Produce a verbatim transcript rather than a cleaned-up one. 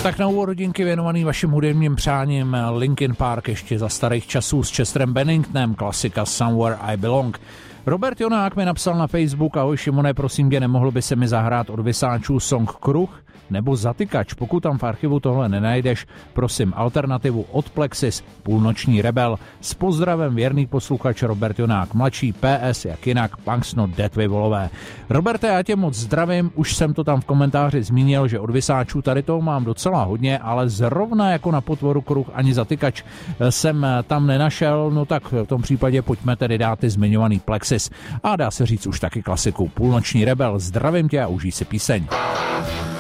tak na úvod hodinky věnovaný vašim hudebním přáním Linkin Park ještě za starých časů s Chesterem Benningtonem, klasika Somewhere I Belong. Robert Jonák mi napsal na Facebook: ahoj Šimone, prosím tě, nemohl by se mi zahrát od Vysáčů song Kruh nebo Zatykač? Pokud tam v archivu tohle nenajdeš, prosím alternativu od Plexis, Půlnoční rebel. S pozdravem věrný posluchač Robert Jonák mladší, P S jak jinak, Punks Not Dead vy volové. Roberte, já tě moc zdravím, už jsem to tam v komentáři zmínil, že od Vysáčů tady toho mám docela hodně, ale zrovna jako na potvoru Kruh ani Zatykač jsem tam nenašel, no tak v tom případě pojďme tedy dát ty zmiňovaný Plexis a dá se říct už taky klasiku Půlnoční rebel. Zdravím tě a užij si píseň.